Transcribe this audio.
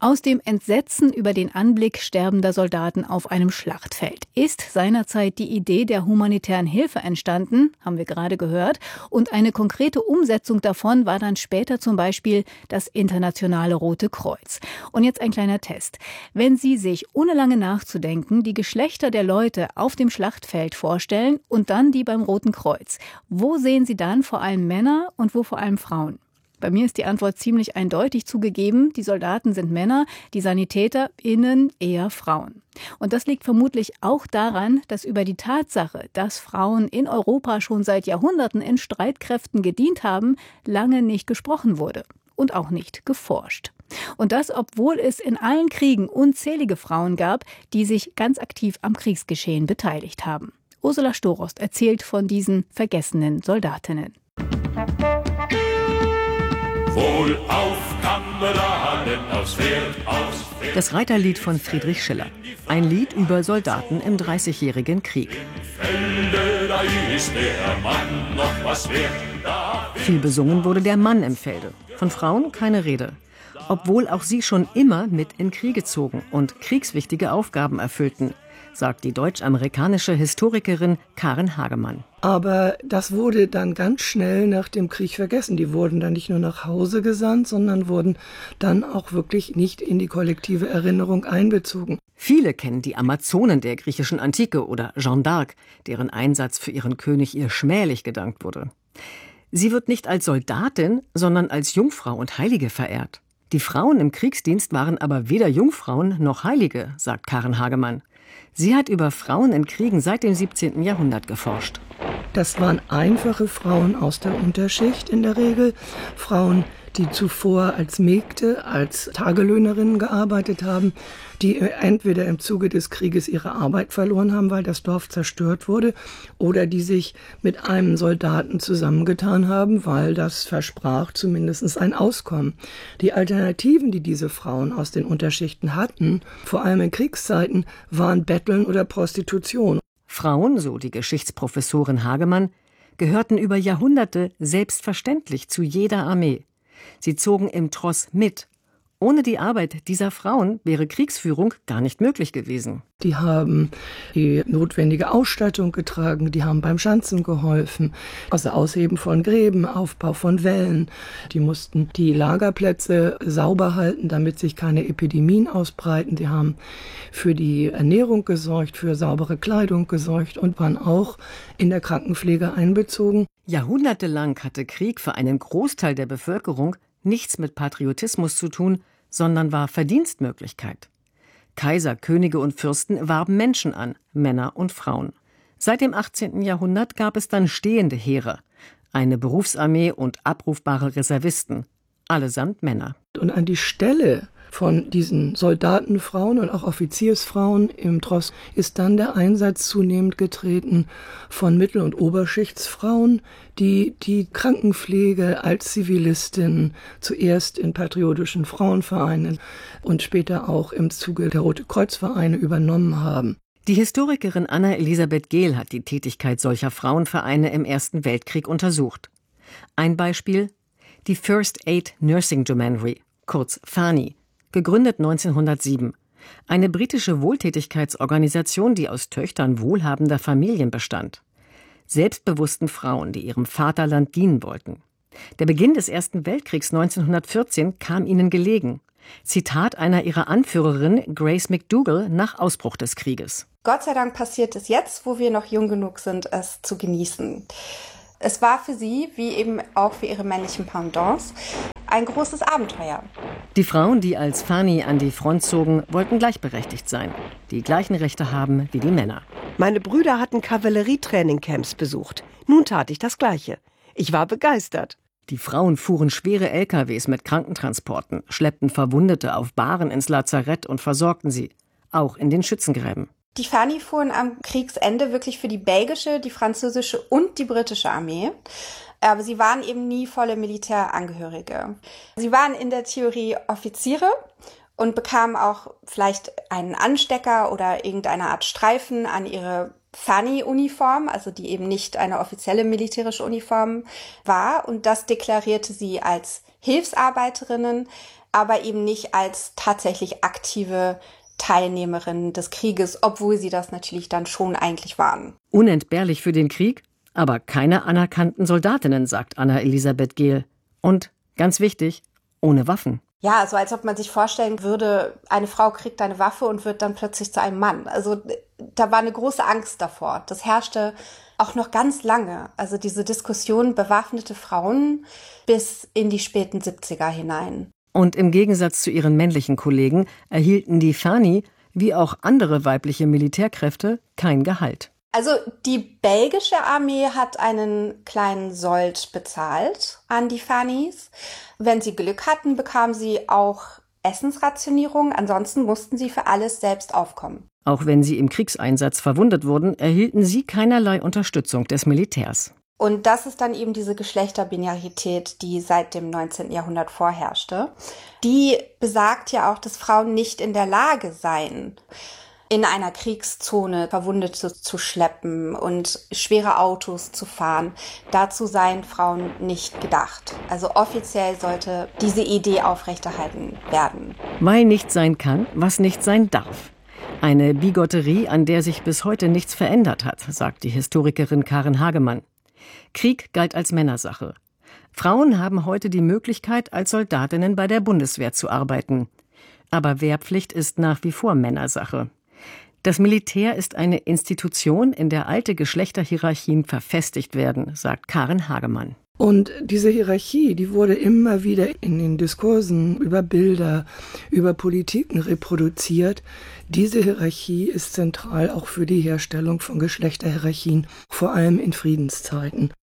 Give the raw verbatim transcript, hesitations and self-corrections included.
Aus dem Entsetzen über den Anblick sterbender Soldaten auf einem Schlachtfeld ist seinerzeit die Idee der humanitären Hilfe entstanden, haben wir gerade gehört, und eine konkrete Umsetzung davon war dann später zum Beispiel das Internationale Rote Kreuz. Und jetzt ein kleiner Test. Wenn Sie sich, ohne lange nachzudenken, die Geschlechter der Leute auf dem Schlachtfeld vorstellen und dann die beim Roten Kreuz, wo sehen Sie dann vor allem Männer und wo vor allem Frauen? Bei mir ist die Antwort ziemlich eindeutig zugegeben. Die Soldaten sind Männer, die SanitäterInnen eher Frauen. Und das liegt vermutlich auch daran, dass über die Tatsache, dass Frauen in Europa schon seit Jahrhunderten in Streitkräften gedient haben, lange nicht gesprochen wurde und auch nicht geforscht. Und das, obwohl es in allen Kriegen unzählige Frauen gab, die sich ganz aktiv am Kriegsgeschehen beteiligt haben. Ursula Storost erzählt von diesen vergessenen Soldatinnen. Wohlauf, Kameraden, aufs Pferd, aufs Pferd. Das Reiterlied von Friedrich Schiller. Ein Lied über Soldaten im Dreißigjährigen Krieg. Im Felde, da ist der Mann noch was wert. Da Viel besungen wurde der Mann im Felde. Von Frauen keine Rede. Obwohl auch sie schon immer mit in Kriege zogen und kriegswichtige Aufgaben erfüllten, sagt die deutsch-amerikanische Historikerin Karen Hagemann. Aber das wurde dann ganz schnell nach dem Krieg vergessen. Die wurden dann nicht nur nach Hause gesandt, sondern wurden dann auch wirklich nicht in die kollektive Erinnerung einbezogen. Viele kennen die Amazonen der griechischen Antike oder Jeanne d'Arc, deren Einsatz für ihren König ihr schmählich gedankt wurde. Sie wird nicht als Soldatin, sondern als Jungfrau und Heilige verehrt. Die Frauen im Kriegsdienst waren aber weder Jungfrauen noch Heilige, sagt Karen Hagemann. Sie hat über Frauen in Kriegen seit dem siebzehnten Jahrhundert geforscht. Das waren einfache Frauen aus der Unterschicht in der Regel. Frauen, die zuvor als Mägde, als Tagelöhnerinnen gearbeitet haben, die entweder im Zuge des Krieges ihre Arbeit verloren haben, weil das Dorf zerstört wurde, oder die sich mit einem Soldaten zusammengetan haben, weil das versprach zumindest ein Auskommen. Die Alternativen, die diese Frauen aus den Unterschichten hatten, vor allem in Kriegszeiten, waren Betteln oder Prostitution. Frauen, so die Geschichtsprofessorin Hagemann, gehörten über Jahrhunderte selbstverständlich zu jeder Armee. Sie zogen im Tross mit. Ohne die Arbeit dieser Frauen wäre Kriegsführung gar nicht möglich gewesen. Die haben die notwendige Ausstattung getragen, die haben beim Schanzen geholfen, also Ausheben von Gräben, Aufbau von Wällen. Die mussten die Lagerplätze sauber halten, damit sich keine Epidemien ausbreiten. Die haben für die Ernährung gesorgt, für saubere Kleidung gesorgt und waren auch in der Krankenpflege einbezogen. Jahrhundertelang hatte Krieg für einen Großteil der Bevölkerung nichts mit Patriotismus zu tun, sondern war Verdienstmöglichkeit. Kaiser, Könige und Fürsten warben Menschen an, Männer und Frauen. Seit dem achtzehnten Jahrhundert gab es dann stehende Heere, eine Berufsarmee und abrufbare Reservisten, allesamt Männer. Und an die Stelle von diesen Soldatenfrauen und auch Offiziersfrauen im Tross ist dann der Einsatz zunehmend getreten von Mittel- und Oberschichtsfrauen, die die Krankenpflege als Zivilistinnen zuerst in patriotischen Frauenvereinen und später auch im Zuge der Rote-Kreuz-Vereine übernommen haben. Die Historikerin Anna-Elisabeth Gehl hat die Tätigkeit solcher Frauenvereine im Ersten Weltkrieg untersucht. Ein Beispiel: die First Aid Nursing Yeomanry, kurz Fani, gegründet neunzehnhundertsieben. Eine britische Wohltätigkeitsorganisation, die aus Töchtern wohlhabender Familien bestand. Selbstbewussten Frauen, die ihrem Vaterland dienen wollten. Der Beginn des Ersten Weltkriegs neunzehnhundertvierzehn kam ihnen gelegen. Zitat einer ihrer Anführerinnen, Grace McDougall, nach Ausbruch des Krieges. Gott sei Dank passiert es jetzt, wo wir noch jung genug sind, es zu genießen. Es war für sie, wie eben auch für ihre männlichen Pendants, ein großes Abenteuer. Die Frauen, die als Fani an die Front zogen, wollten gleichberechtigt sein, die gleichen Rechte haben wie die Männer. Meine Brüder hatten Kavallerietrainingcamps besucht. Nun tat ich das Gleiche. Ich war begeistert. Die Frauen fuhren schwere L K Ws mit Krankentransporten, schleppten Verwundete auf Bahren ins Lazarett und versorgten sie, auch in den Schützengräben. Die Fani fuhren am Kriegsende wirklich für die belgische, die französische und die britische Armee. Aber sie waren eben nie volle Militärangehörige. Sie waren in der Theorie Offiziere und bekamen auch vielleicht einen Anstecker oder irgendeine Art Streifen an ihre Fani-Uniform, also die eben nicht eine offizielle militärische Uniform war. Und das deklarierte sie als Hilfsarbeiterinnen. aber eben nicht als tatsächlich aktive Teilnehmerinnen des Krieges, obwohl sie das natürlich dann schon eigentlich waren. Unentbehrlich für den Krieg, aber keine anerkannten Soldatinnen, sagt Anna Elisabeth Gehl. Und, ganz wichtig, ohne Waffen. Ja, so als ob man sich vorstellen würde, eine Frau kriegt eine Waffe und wird dann plötzlich zu einem Mann. Also da war eine große Angst davor. Das herrschte auch noch ganz lange. Also diese Diskussion bewaffnete Frauen bis in die späten siebziger hinein. Und im Gegensatz zu ihren männlichen Kollegen erhielten die Fani, wie auch andere weibliche Militärkräfte, kein Gehalt. Also die belgische Armee hat einen kleinen Sold bezahlt an die Fanis. Wenn sie Glück hatten, bekamen sie auch Essensrationierung. Ansonsten mussten sie für alles selbst aufkommen. Auch wenn sie im Kriegseinsatz verwundet wurden, erhielten sie keinerlei Unterstützung des Militärs. Und das ist dann eben diese Geschlechterbinarität, die seit dem neunzehnten Jahrhundert vorherrschte. Die besagt ja auch, dass Frauen nicht in der Lage seien, in einer Kriegszone Verwundete zu schleppen und schwere Autos zu fahren. Dazu seien Frauen nicht gedacht. Also offiziell sollte diese Idee aufrechterhalten werden. Weil nicht sein kann, was nicht sein darf. Eine Bigotterie, an der sich bis heute nichts verändert hat, sagt die Historikerin Karin Hagemann. Krieg galt als Männersache. Frauen haben heute die Möglichkeit, als Soldatinnen bei der Bundeswehr zu arbeiten. Aber Wehrpflicht ist nach wie vor Männersache. Das Militär ist eine Institution, in der alte Geschlechterhierarchien verfestigt werden, sagt Karin Hagemann. Und diese Hierarchie, die wurde immer wieder in den Diskursen über Bilder, über Politiken reproduziert. Diese Hierarchie ist zentral auch für die Herstellung von Geschlechterhierarchien, vor allem in Friedenszeiten.